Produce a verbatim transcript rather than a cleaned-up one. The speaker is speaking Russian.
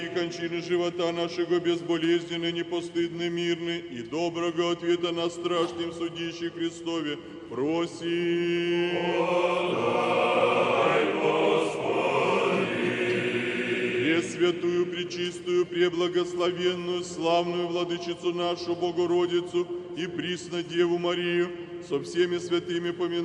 и кончины живота нашего безболезненны, непостыдны, мирны, и доброго ответа на страшном судище Христове просим. Подай, Господи! Пресвятую, пречистую, преблагословенную, славную Владычицу нашу Богородицу и присно Деву Марию со всеми святыми поминаем.